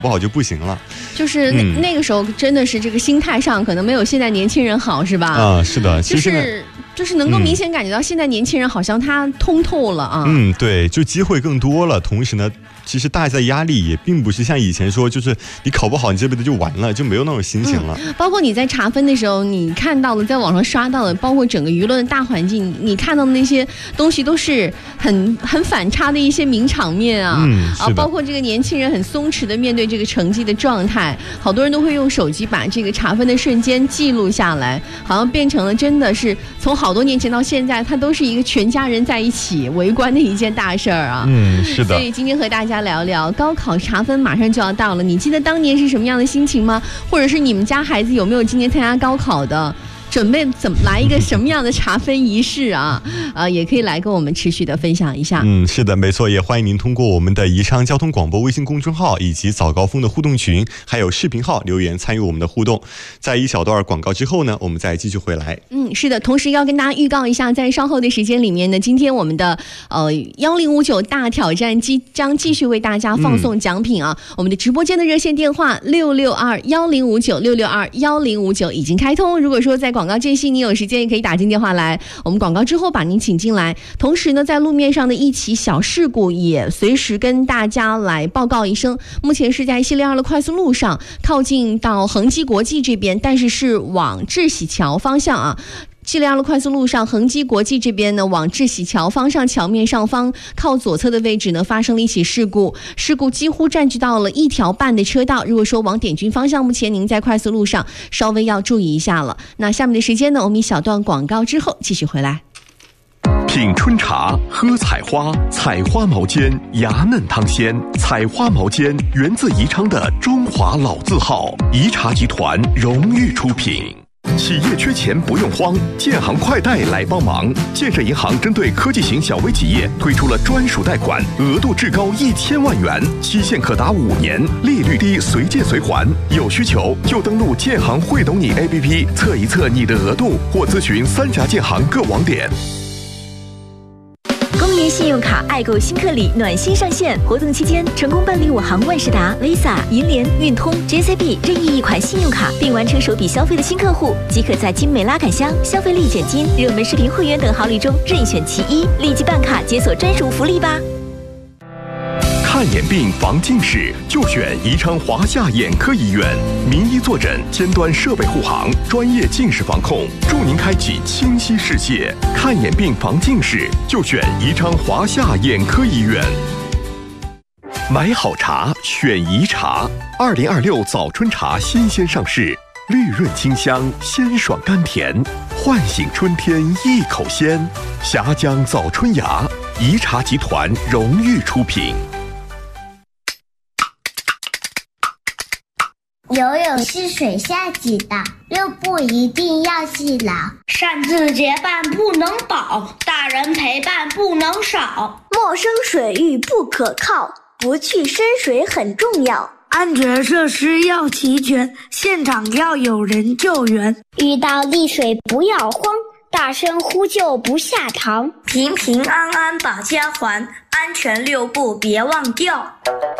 不好就不行了。 就是那个时候真的是这个心态上可能没有现在年轻人好，是吧？ 啊，是的，其实就是能够明显感觉到现在年轻人好像他通透了啊。 对，就机会更多了，同时呢，其实大家的压力也并不是像以前说，就是你考不好，你这辈子就完了，就没有那种心情了。 包括你在查分的时候，你看到的，在网上刷到的，包括整个舆论的大环境，你看到的那些东西都是很反差的一些名场面啊。包括这个年轻人很松弛的面对这个成绩的状态，好多人都会用手机把这个查分的瞬间记录下来，好像变成了真的是从好多年前到现在，它都是一个全家人在一起围观的一件大事儿啊。 是的。 所以今天和大家聊聊高考查分马上就要到了，你记得当年是什么样的心情吗？或者是你们家孩子有没有今年参加高考的？准备怎么来一个什么样的查分仪式啊？也可以来跟我们持续的分享一下。 是的，没错，也欢迎您通过我们的宜昌交通广播微信公众号以及早高峰的互动群，还有视频号留言参与我们的互动。在一小段广告之后呢，我们再继续回来。 是的，同时要跟大家预告一下，在稍后的时间里面呢，今天我们的1059大挑战将继续为大家放送奖品啊。我们的直播间的热线电话6621059，6621059已经开通。如果说在广告间隙你有时间也可以打进电话来，我们广告之后把您请进来。同时呢，在路面上的一起小事故也随时跟大家来报告一声。目前是在702的快速路上，靠近到恒基国际这边，但是往智喜桥方向啊。702的快速路上，恒基国际这边呢，往智喜桥方向桥面上方靠左侧的位置呢，发生了一起事故几乎占据到了1条半的车道。如果说往点军方向，目前您在快速路上稍微要注意一下了。那下面的时间呢，我们一小段广告之后继续回来。 品春茶，喝采花，采花毛尖，芽嫩汤鲜。采花毛尖源自宜昌的中华老字号，宜茶集团荣誉出品。企业缺钱不用慌，建行快贷来帮忙。建设银行针对科技型小微企业推出了专属贷款，额度至高1000万元，期限可达5年，利率低，随借随还。有需求就登录建行会懂你 APP 测一测你的额度，或咨询3家建行各网点。 公园信用卡爱购新客礼暖心上线，活动期间成功办理5行万事达、Visa、银联、运通、JCB 任意一款信用卡，并完成首笔消费的新客户，即可在精美拉杆箱、消费力减金、热门视频会员等好礼中任选其一，立即办卡解锁专属福利吧！ 看眼病防近视，就选宜昌华夏眼科医院，名医坐诊，尖端设备护航，专业近视防控，助您开启清晰视线。看眼病防近视，就选宜昌华夏眼科医院。买好茶选宜茶，2026早春茶新鲜上市，绿润清香，鲜爽甘甜，唤醒春天一口鲜。峡江早春芽，宜茶集团荣誉出品。 游泳是水下级的，6步一定要记牢： 擅自结伴不能保，大人陪伴不能少。 陌生水域不可靠，不去深水很重要。 安全设施要齐全，现场要有人救援。 遇到溺水不要慌，大声呼救不下堂。 平平安安把家还，安全6步别忘掉。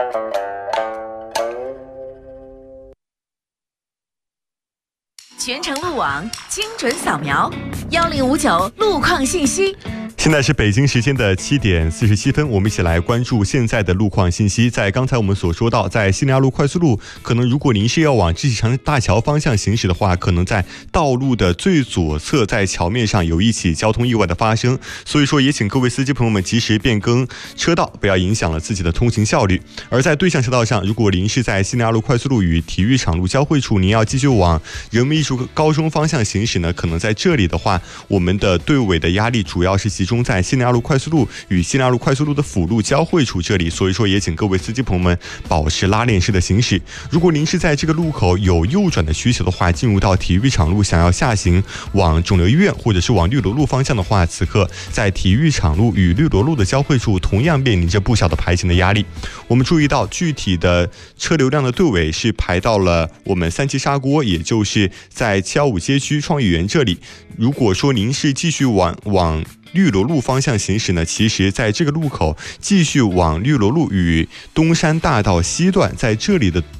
全程路网精准扫描，1059路况信息。 现在是北京时间的7点47分，我们一起来关注现在的路况信息。在刚才我们所说到，在西宁路快速路，可能如果您是要往智喜长大桥方向行驶的话，可能在道路的最左侧，在桥面上有一起交通意外的发生，所以说也请各位司机朋友们及时变更车道，不要影响了自己的通行效率。而在对向车道上，如果您是在西宁路快速路与体育场路交汇处，您要继续往人民艺术高中方向行驶呢，可能在这里的话，我们的队尾的压力主要是集中在西宁路快速路与西宁路快速路的辅路交汇处这里，所以说也请各位司机朋友们保持拉链式的行驶。如果您是在这个路口有右转的需求的话，进入到体育场路想要下行往肿瘤医院或者是往绿萝路方向的话，此刻在体育场路与绿萝路的交汇处同样面临着不小的排行的压力。我们注意到具体的车流量的队尾是排到了我们3期砂锅，也就是在715街区创意园这里。如果说您是继续往绿萝路方向行驶呢，其实在这个路口继续往绿萝路与东山大道西段，在这里的